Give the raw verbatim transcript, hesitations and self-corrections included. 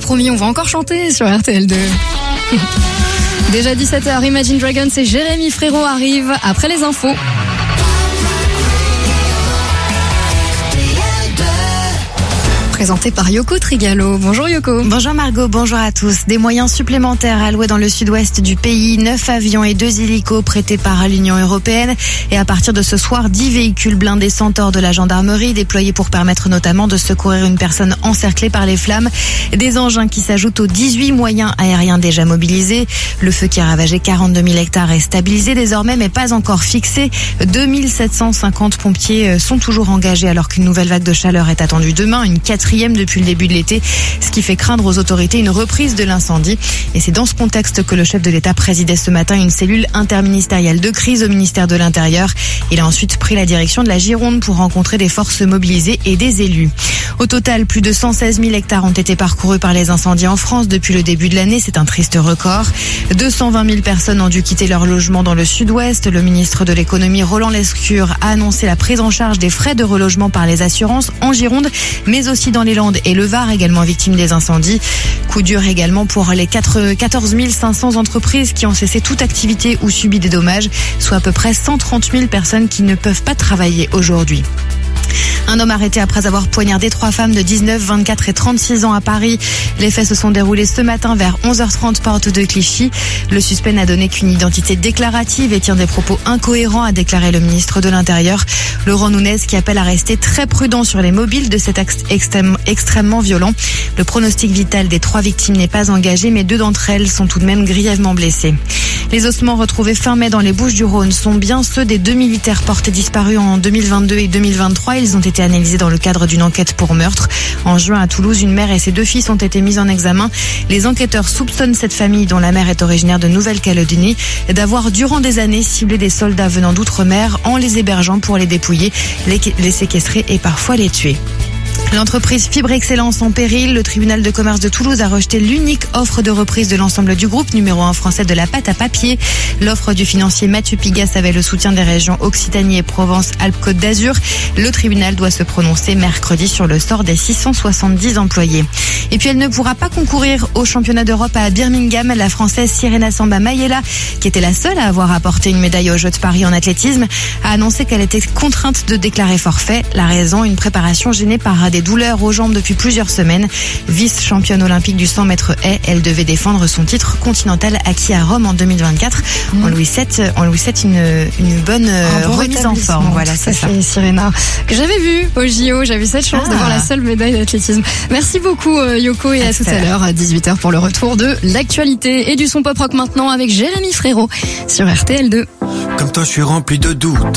promis, on va encore chanter sur R T L deux. Déjà dix-sept heures, Imagine Dragons et Jérémy Frérot arrivent après les infos. Présenté par Yoko Trigalo. Bonjour Yoko. Bonjour Margot, bonjour à tous. Des moyens supplémentaires alloués dans le sud-ouest du pays, neuf avions et deux hélicos prêtés par l'Union européenne. Et à partir de ce soir, dix véhicules blindés Centaure de la gendarmerie déployés pour permettre notamment de secourir une personne encerclée par les flammes. Des engins qui s'ajoutent aux dix-huit moyens aériens déjà mobilisés. Le feu qui a ravagé quarante-deux mille hectares est stabilisé désormais mais pas encore fixé. deux mille sept cent cinquante pompiers sont toujours engagés alors qu'une nouvelle vague de chaleur est attendue demain. Une quatrième depuis le début de l'été, ce qui fait craindre aux autorités une reprise de l'incendie. Et c'est dans ce contexte que le chef de l'État présidait ce matin une cellule interministérielle de crise au ministère de l'Intérieur. Il a ensuite pris la direction de la Gironde pour rencontrer des forces mobilisées et des élus. Au total, plus de cent seize mille hectares ont été parcourus par les incendies en France depuis le début de l'année. C'est un triste record. deux cent vingt mille personnes ont dû quitter leur logement dans le sud-ouest. Le ministre de l'économie, Roland Lescure, a annoncé la prise en charge des frais de relogement par les assurances en Gironde, mais aussi dans les Landes et le Var, également victimes des incendies. Coup dur également pour les quatorze mille cinq cents entreprises qui ont cessé toute activité ou subi des dommages, soit à peu près cent trente mille personnes qui ne peuvent pas travailler aujourd'hui. Un homme arrêté après avoir poignardé trois femmes de dix-neuf, vingt-quatre et trente-six ans à Paris. Les faits se sont déroulés ce matin vers onze heures trente porte de Clichy. Le suspect n'a donné qu'une identité déclarative et tient des propos incohérents, a déclaré le ministre de l'Intérieur, Laurent Nunez, qui appelle à rester très prudent sur les mobiles de cet acte extrême, extrêmement violent. Le pronostic vital des trois victimes n'est pas engagé, mais deux d'entre elles sont tout de même grièvement blessées. Les ossements retrouvés fin mai dans les Bouches-du-Rhône sont bien ceux des deux militaires portés disparus en deux mille vingt-deux et deux mille vingt-trois. Ils ont été analysés dans le cadre d'une enquête pour meurtre. En juin, à Toulouse, une mère et ses deux fils ont été mis en examen. Les enquêteurs soupçonnent cette famille, dont la mère est originaire de Nouvelle-Calédonie, d'avoir durant des années ciblé des soldats venant d'outre-mer en les hébergeant pour les dépouiller, les, les séquestrer et parfois les tuer. L'entreprise Fibre Excellence en péril. Le tribunal de commerce de Toulouse a rejeté l'unique offre de reprise de l'ensemble du groupe, numéro un français de la pâte à papier. L'offre du financier Mathieu Pigas avait le soutien des régions Occitanie et Provence-Alpes-Côte d'Azur. Le tribunal doit se prononcer mercredi sur le sort des six cent soixante-dix employés. Et puis elle ne pourra pas concourir au championnat d'Europe à Birmingham. La Française Sirena Samba Mayela, qui était la seule à avoir apporté une médaille aux Jeux de Paris en athlétisme, a annoncé qu'elle était contrainte de déclarer forfait. La raison, une préparation gênée par des douleurs aux jambes depuis plusieurs semaines. Vice-championne olympique du cent mètres haies, elle devait défendre son titre continental acquis à Rome en deux mille vingt-quatre. Mmh. On lui souhaite, on lui souhaite une, une bonne bon remise en forme. Voilà, c'est ça. Fait, Sirena, que j'avais vu au J O. J'avais cette chance ah. d'avoir la seule médaille d'athlétisme. Merci beaucoup Yoko et à, à tout à l'heure à dix-huit heures pour le retour de l'actualité et du son pop rock maintenant avec Jérémy Frérot sur R T L deux. Comme toi, je suis rempli de doutes.